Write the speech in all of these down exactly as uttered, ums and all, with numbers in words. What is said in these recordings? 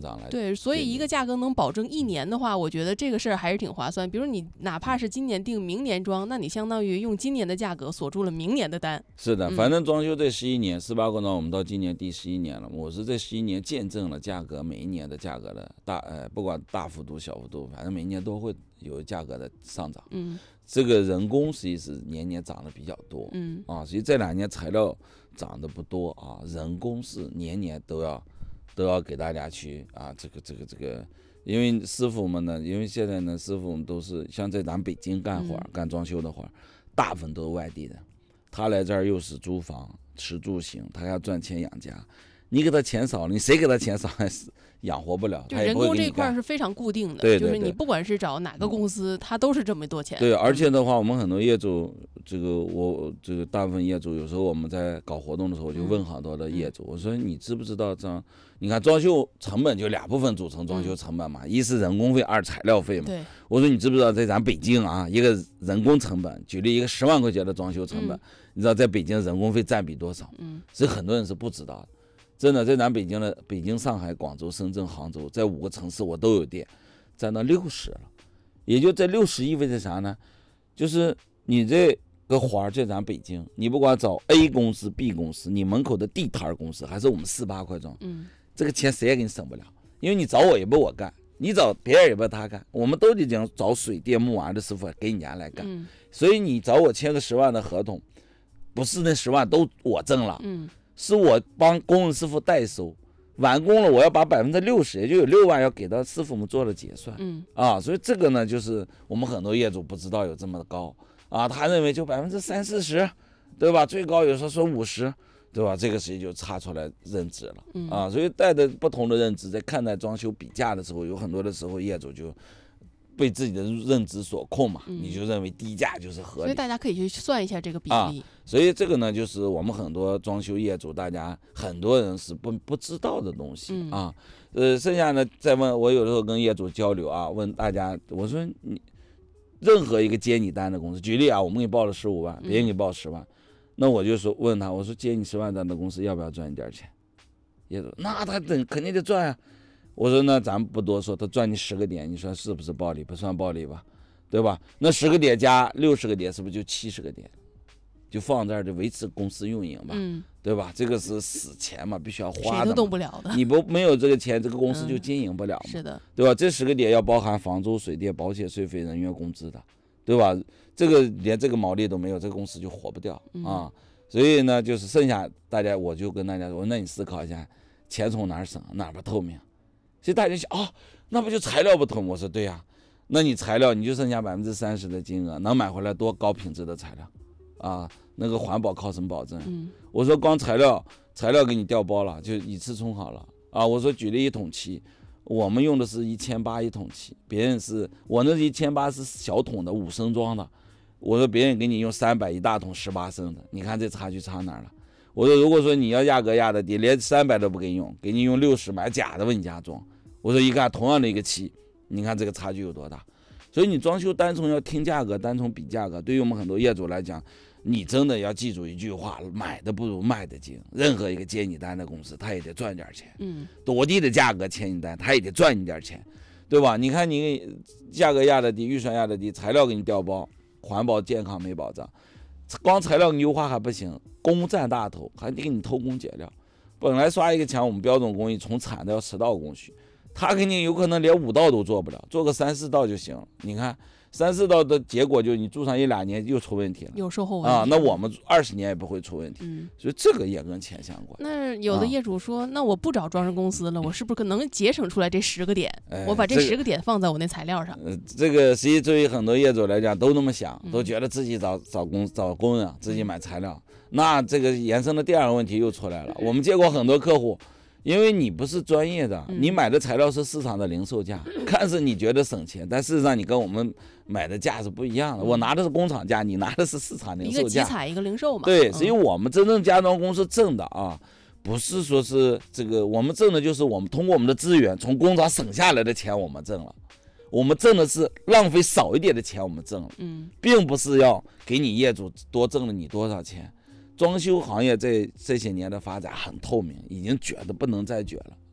长来。 对，所以一个价格能保证一年的话，我觉得这个事儿还是挺划算。比如你哪怕是今年定明年装，那你相当于用今年的价格锁住了明年的单。 是的，反正装修这十一年，四八广场我们到今年第十一年了，我是这十一年见证了价格每一年的价格的大呃，不管大幅度小幅度，反正每一年都会有价格的上涨。 嗯， 这个人工实际是年年涨得比较多。 嗯啊，所以这两年材料涨得不多啊，人工是年年都要都要给大家去啊，这个这个这个，因为师傅们呢，因为现在呢，师傅们都是像在咱北京干活、嗯、干装修的活，大部分都是外地的，他来这儿又是租房吃住行，他要赚钱养家，你给他钱少了，你谁给他钱少还是养活不了， 就人工这一块是非常固定的， 对对对， 就是你不管是找哪个公司，他都是这么多钱。 对，而且的话，我们很多业主，这个我这个大部分业主，有时候我们在搞活动的时候，我就问很多的业主，我说你知不知道这样？你看装修成本就两部分组成装修成本嘛，一是人工费，二材料费嘛。 对。 我说你知不知道在咱北京啊，一个人工成本，举例一个十万块钱的装修成本，你知道在北京人工费占比多少？嗯，所以很多人是不知道的。真的，在咱北京的北京、上海、广州、深圳、杭州，在五个城市我都有店，占到六十了。也就这六十意味着啥呢？就是你这个活在咱北京，你不管找 A 公司、B 公司，你门口的地摊公司，还是我们四八块装，嗯，这个钱谁也给你省不了，因为你找我也不我干，你找别人也不他干，我们都得讲找水电木瓦的师傅给你家来干，嗯，所以你找我签个十万的合同，不是那十万都我挣了，嗯。是我帮工人师傅代收，完工了我要把百分之六十，也就有六万要给到师傅们做了结算，嗯啊，所以这个呢，就是我们很多业主不知道有这么高啊，他认为就百分之三四十，对吧？最高有时候说五十，对吧？这个时间就差出来认知了，啊，所以带着不同的认知，在看待装修比价的时候，有很多的时候业主就被自己的认知所控嘛，嗯、你就认为低价就是合理， 所以大家可以去算一下这个比例。啊、 所以这个呢，就是我们很多装修业主，大家很多人是不不知道的东西、嗯、啊。呃，剩下呢再问我，有的时候跟业主交流啊，问大家，我说你任何一个接你单的公司，举例啊，我们给你报了十五万，别人给报十万，嗯、那我就说问他，我说接你十万单的公司要不要赚一点钱？业主那他等肯定得赚啊。我说那咱们不多说，他赚你十个点，你说是不是暴利？不算暴利吧，对吧？那十个点加六十个点，是不是就七十个点？就放这儿就维持公司运营吧，嗯、对吧？这个是死钱嘛，必须要花的， 谁都动不了的。 你不没有这个钱，这个公司就经营不了嘛， 嗯、是的， 对吧？这十个点要包含房租、水电、保险、税费、人员工资的，对吧？这个连这个毛利都没有，这个公司就活不掉、嗯、啊。所以呢，就是剩下大家，我就跟大家说，那你思考一下，钱从哪儿省，哪儿不透明？所以大家想啊、哦，那不就材料不透明？我说对呀、啊，那你材料你就剩下百分之三十的金额，能买回来多高品质的材料啊？那个环保靠什么保证？嗯、我说光材料，材料给你调包了，就一次冲好了啊。我说举例一桶漆，我们用的是一千八一桶漆，别人是我那一千八是小桶的五升装的，我说别人给你用三百一大桶十八升的，你看这差距差哪儿了？我说如果说你要压格压的低，连三百都不给你用，给你用六十买假的问你家装。我说一看同样的一个漆，你看这个差距有多大？所以你装修单从要听价格，单从比价格，对于我们很多业主来讲，你真的要记住一句话：买的不如卖的精。任何一个接你单的公司，他也得赚点钱。嗯，多低的价格签你单，他也得赚你点钱，对吧？你看你价格压的低，预算压的低，材料给你调包，环保健康没保障。光材料优化还不行，工占大头，还得给你偷工减料。本来刷一个墙，我们标准工艺从产到十道工序，他肯定有可能连五道都做不了，做个三四道就行了。你看三四道的结果，就你住上一两年又出问题了， 有售后问题啊。那我们二十年也不会出问题，嗯，所以这个也跟钱相关。 那有的业主说，啊、那我不找装饰公司了，我是不是可能节省出来这十个点？ 哎、 我把这十个点放在我那材料上。 呃，这个实际对于很多业主来讲都那么想，都觉得自己找找工找工人，自己买材料。那这个延伸的第二个问题又出来了。我们见过很多客户，因为你不是专业的，你买的材料是市场的零售价，嗯、看似你觉得省钱，但事实上你跟我们买的价是不一样的。我拿的是工厂价，你拿的是市场零售价，一个集采一个零售嘛。 对，所以我们真正家装公司挣的啊，不是说是这个，我们挣的就是我们通过我们的资源从工厂省下来的钱，我们挣了。我们挣的是浪费少一点的钱，我们挣了，嗯，并不是要给你业主多挣了你多少钱。装修行业这这些年的发展很透明，已经卷得不能再卷了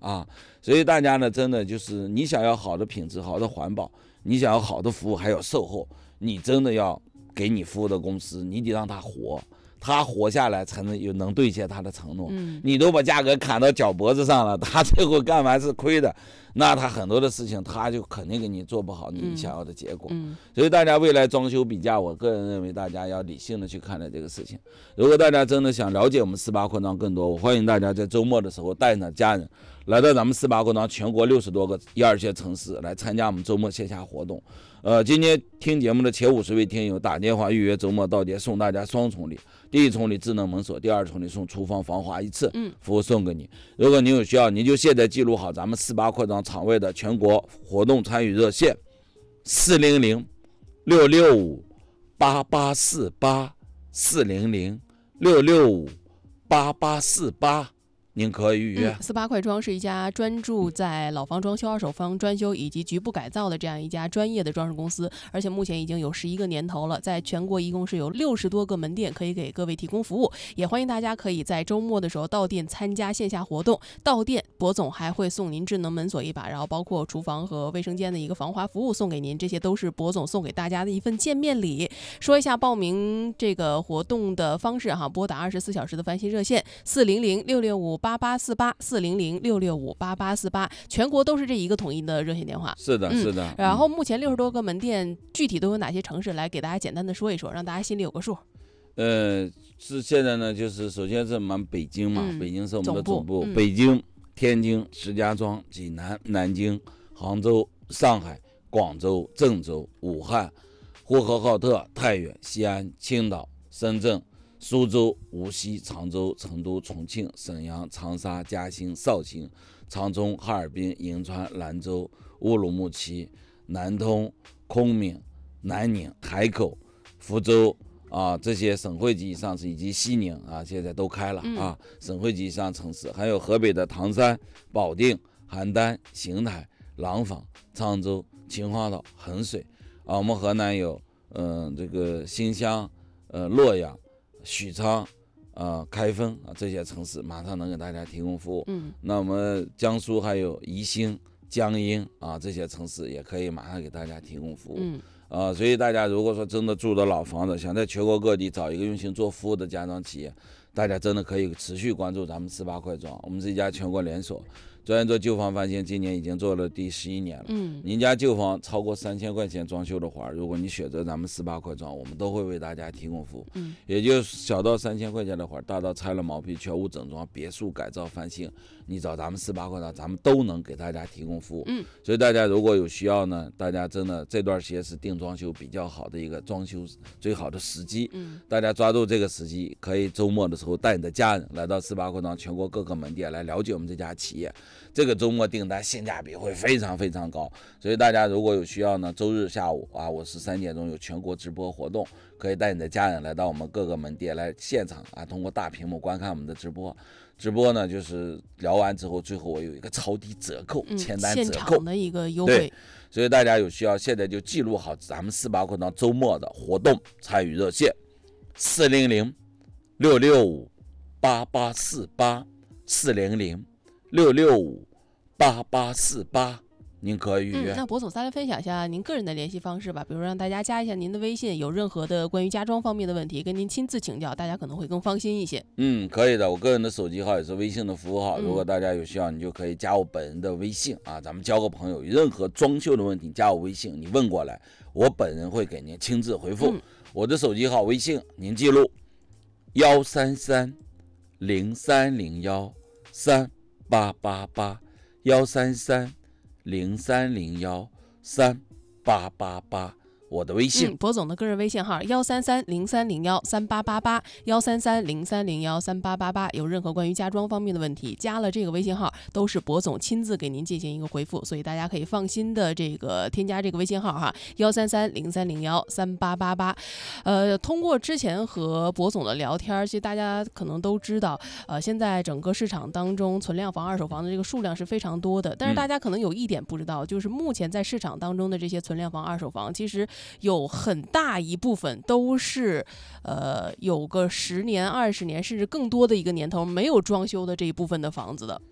啊。所以大家呢，真的就是你想要好的品质、好的环保，你想要好的服务，还有售后，你真的要给你服务的公司，你得让它活。他活下来才能有能兑现他的承诺。 嗯， 你都把价格砍到脚脖子上了，他最后干完是亏的，那他很多的事情他就肯定给你做不好你想要的结果。 嗯嗯、 所以大家未来装修比价，我个人认为大家要理性的去看待这个事情。如果大家真的想了解我们四八扩张更多，我欢迎大家在周末的时候带着家人来到咱们四八扩张全国六十多个一二线城市来参加我们周末线下活动。呃，今天听节目的前五十位听友打电话预约周末到店，送大家双重礼。第一重礼智能门锁，第二重礼送厨房防滑一次， 嗯， 服务送给你。如果您有需要，您就现在记录好咱们四八扩张场外的全国活动参与热线：四零零六六五八八四八，四零零六六五八八四八。您可以预约。 嗯、四八快装是一家专注在老房装修、二手房专修以及局部改造的这样一家专业的装饰公司，而且目前已经有十一个年头了，在全国一共是有六十多个门店可以给各位提供服务。也欢迎大家可以在周末的时候到店参加线下活动，到店博总还会送您智能门锁一把，然后包括厨房和卫生间的一个防滑服务送给您，这些都是博总送给大家的一份见面礼。说一下报名这个活动的方式哈，拨打二十四小时的翻新热线四零零六六五八八四八，四零零六六五八八四八，全国都是这一个统一的热线电话。 是的， 嗯、 是的。 然后目前六十多个门店，具体都有哪些城市？来给大家简单的说一说，让大家心里有个数。 呃，是现在呢，就是首先是我们北京嘛， 嗯、 北京是我们的总部， 嗯、 北京、天津、石家庄、济南、南京、杭州、上海、广州、郑州、武汉、呼和浩特、太原、西安、青岛、深圳、苏州、无锡、常州、成都、重庆、沈阳、长沙、嘉兴、绍兴、长春、哈尔滨、银川、兰州、乌鲁木齐、南通、昆明、南宁、海口、福州啊，这些省会级以上是以及西宁啊，现在都开了啊，嗯、省会级以上城市，还有河北的唐山、保定、邯郸、邢台、廊坊、沧州、秦皇岛、衡水啊，我们河南有嗯、呃、这个新乡、呃洛阳、许昌、呃开封啊，这些城市马上能给大家提供服务。 嗯， 那我们江苏还有宜兴、江阴啊，这些城市也可以马上给大家提供服务。 嗯。 啊，所以大家如果说真的住的老房子，想在全国各地找一个用心做服务的家装企业，大家真的可以持续关注咱们四八快装。我们是一家全国连锁，专业做旧房翻新，今年已经做了第十一年了。 嗯， 您家旧房超过三千块钱装修的话，如果你选择咱们四八快装，我们都会为大家提供服务。 嗯， 也就是小到三千块钱的话，大到拆了毛坯、全屋整装、别墅改造翻新，你找咱们四八快装，咱们都能给大家提供服务。 嗯， 所以大家如果有需要呢，大家真的这段时间是定装修比较好的一个装修最好的时机。 嗯， 大家抓住这个时机，可以周末的时候带你的家人来到四八快装全国各个门店来了解我们这家企业。这个周末订单性价比会非常非常高，所以大家如果有需要呢，周日下午啊，我十三点钟有全国直播活动，可以带你的家人来到我们各个门店来现场啊，通过大屏幕观看我们的直播。直播呢，就是聊完之后，最后我有一个超低折扣， 嗯、 签单折扣， 现场的一个优惠。 所以大家有需要，现在就记录好咱们四八快装周末的活动参与热线：四零零六六五八八四八，四零零六六五八八四八。您可以预约。 嗯、那博总再来分享一下您个人的联系方式吧，比如让大家加一下您的微信，有任何的关于家装方面的问题，跟您亲自请教，大家可能会更放心一些。 嗯，可以的，我个人的手机号也是微信的服务号，如果大家有需要，你就可以加我本人的微信啊，咱们交个朋友。任何装修的问题，加我微信，你问过来，我本人会给您亲自回复。嗯、我的手机号微信您记录：幺三三零三零幺三八八八，幺三三。零三零幺三八八八，我的微信。 嗯，博总的个人微信号幺三三零三零幺三八八八，幺三三零三零幺三八八八。有任何关于家装方面的问题，加了这个微信号，都是博总亲自给您进行一个回复，所以大家可以放心的这个添加这个微信号哈，幺三三零三零幺三八八八。呃，通过之前和博总的聊天，其实大家可能都知道，呃，现在整个市场当中存量房、二手房的这个数量是非常多的，但是大家可能有一点不知道，就是目前在市场当中的这些存量房、二手房，其实有很大一部分都是呃有个十年二十年甚至更多的一个年头没有装修的这一部分的房子的。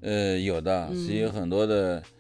呃，有的嗯是有很多的